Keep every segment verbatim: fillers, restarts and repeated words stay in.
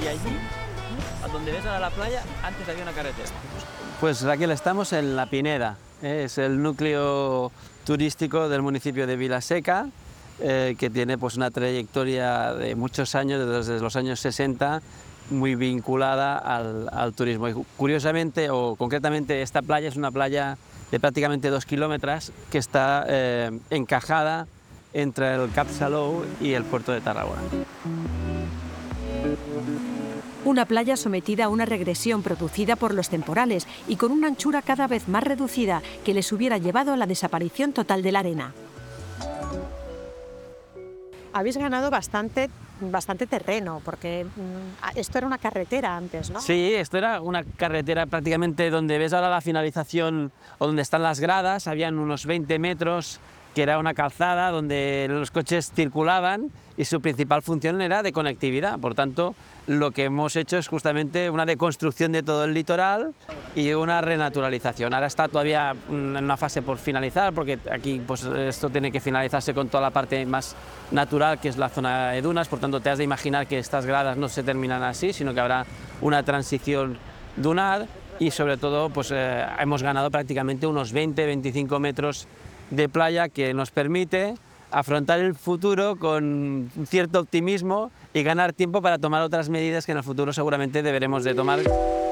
allí, a donde ves ahora la playa, antes había una carretera. Pues Raquel, estamos en La Pineda, ¿eh? Es el núcleo turístico del municipio de Vilaseca, eh, que tiene pues una trayectoria de muchos años, desde los años sesenta, muy vinculada al, al turismo. Y curiosamente, o concretamente, esta playa es una playa de prácticamente dos kilómetros que está eh, encajada entre el Cap Salou y el puerto de Tarragona. Una playa sometida a una regresión producida por los temporales y con una anchura cada vez más reducida que les hubiera llevado a la desaparición total de la arena. Habéis ganado bastante, bastante terreno, porque esto era una carretera antes, ¿no? Sí, esto era una carretera prácticamente donde ves ahora la finalización, o donde están las gradas, habían unos veinte metros, que era una calzada donde los coches circulaban y su principal función era de conectividad. Por tanto, lo que hemos hecho es justamente una deconstrucción de todo el litoral y una renaturalización. Ahora está todavía en una fase por finalizar, porque aquí pues, esto tiene que finalizarse con toda la parte más natural, que es la zona de dunas. Por tanto, te has de imaginar que estas gradas no se terminan así, sino que habrá una transición dunar y sobre todo pues, eh, hemos ganado prácticamente unos veinte a veinticinco metros de playa, que nos permite afrontar el futuro con cierto optimismo y ganar tiempo para tomar otras medidas que en el futuro seguramente deberemos de tomar.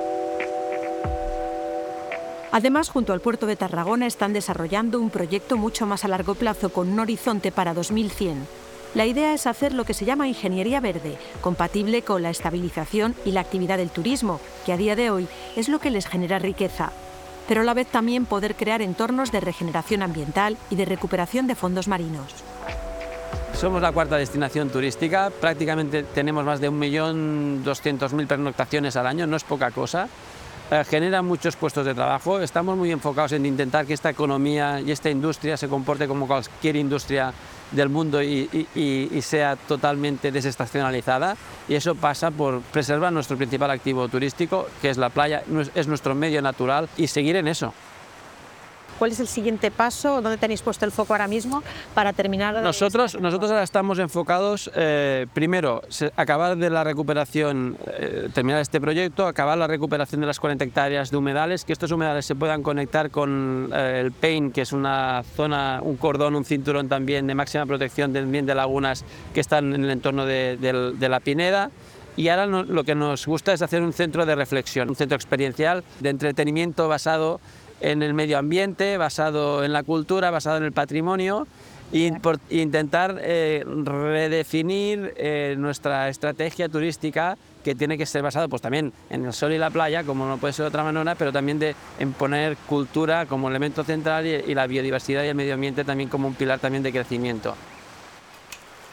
Además, junto al puerto de Tarragona están desarrollando un proyecto mucho más a largo plazo con un horizonte para dos mil cien. La idea es hacer lo que se llama ingeniería verde, compatible con la estabilización y la actividad del turismo, que a día de hoy es lo que les genera riqueza, pero a la vez también poder crear entornos de regeneración ambiental y de recuperación de fondos marinos. Somos la cuarta destinación turística, prácticamente tenemos más de un millón doscientas mil pernoctaciones al año, no es poca cosa, eh, genera muchos puestos de trabajo, estamos muy enfocados en intentar que esta economía y esta industria se comporte como cualquier industria del mundo y, y, y sea totalmente desestacionalizada, y eso pasa por preservar nuestro principal activo turístico, que es la playa, es nuestro medio natural, y seguir en eso. ¿Cuál es el siguiente paso? ¿Dónde tenéis puesto el foco ahora mismo para terminar? Nosotros, nosotros ahora estamos enfocados, eh, primero, acabar de la recuperación, eh, terminar este proyecto, acabar la recuperación de las cuarenta hectáreas de humedales, que estos humedales se puedan conectar con eh, el P E I N, que es una zona, un cordón, un cinturón también de máxima protección también de lagunas que están en el entorno de, de, de La Pineda. Y ahora no, lo que nos gusta es hacer un centro de reflexión, un centro experiencial de entretenimiento basado en el medio ambiente, basado en la cultura, basado en el patrimonio, y por intentar eh, redefinir eh, nuestra estrategia turística, que tiene que ser basada pues, también en el sol y la playa, como no puede ser de otra manera, pero también de, en poner cultura como elemento central y, y la biodiversidad y el medio ambiente también como un pilar también de crecimiento.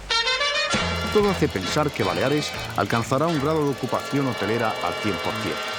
Todo hace pensar que Baleares alcanzará un grado de ocupación hotelera al cien por cien.